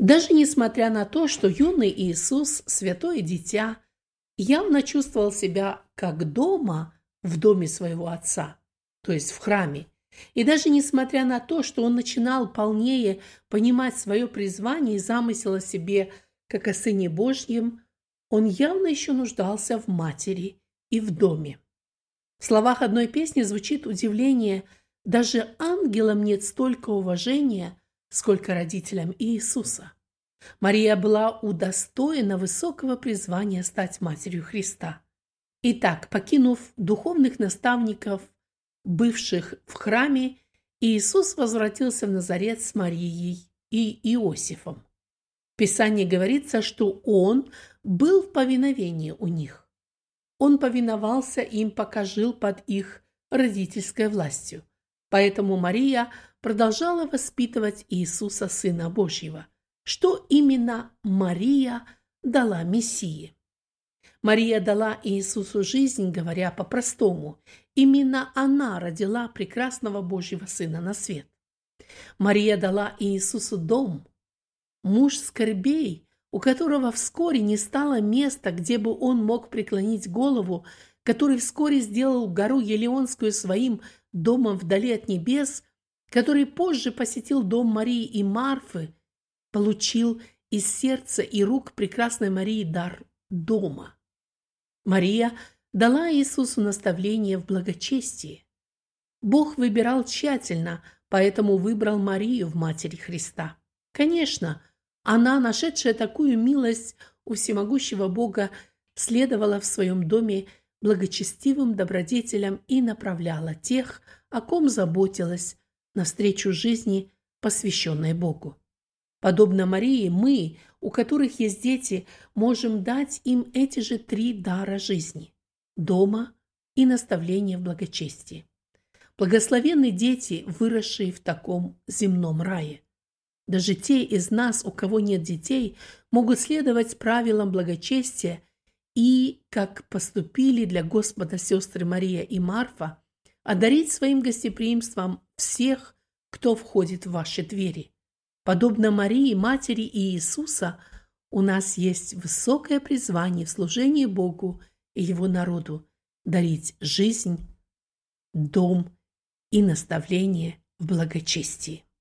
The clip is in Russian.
Даже несмотря на то, что юный Иисус, святое дитя, явно чувствовал себя как дома в доме своего отца, то есть в храме, и даже несмотря на то, что он начинал полнее понимать свое призвание и замысел о себе, как о Сыне Божьем, он явно еще нуждался в матери и в доме. В словах одной песни звучит удивление: «Даже ангелам нет столько уважения, сколько родителям Иисуса». Мария была удостоена высокого призвания стать матерью Христа. Итак, покинув духовных наставников, бывших в храме, Иисус возвратился в Назарет с Марией и Иосифом. В Писании говорится, что Он был в повиновении у них. Он повиновался им, пока жил под их родительской властью. Поэтому Мария продолжала воспитывать Иисуса, Сына Божьего. Что именно Мария дала Мессии? Мария дала Иисусу жизнь, говоря по-простому. Именно она родила прекрасного Божьего Сына на свет. Мария дала Иисусу дом. Муж скорбей, у которого вскоре не стало места, где бы он мог преклонить голову, который вскоре сделал гору Елеонскую своим домом вдали от небес, который позже посетил дом Марии и Марфы, получил из сердца и рук прекрасной Марии дар дома. Мария дала Иисусу наставление в благочестии. Бог выбирал тщательно, поэтому выбрал Марию в матери Христа. Конечно, она, нашедшая такую милость у всемогущего Бога, следовала в своем доме благочестивым добродетелям и направляла тех, о ком заботилась, навстречу жизни, посвященной Богу. Подобно Марии, мы, у которых есть дети, можем дать им эти же 3 дара жизни – дома и наставление в благочестии. Благословенны дети, выросшие в таком земном рае. Даже те из нас, у кого нет детей, могут следовать правилам благочестия и, как поступили для Господа сестры Мария и Марфа, одарить своим гостеприимством всех, кто входит в ваши двери. Подобно Марии, матери Иисуса, у нас есть высокое призвание в служении Богу и Его народу дарить жизнь, дом и наставление в благочестии.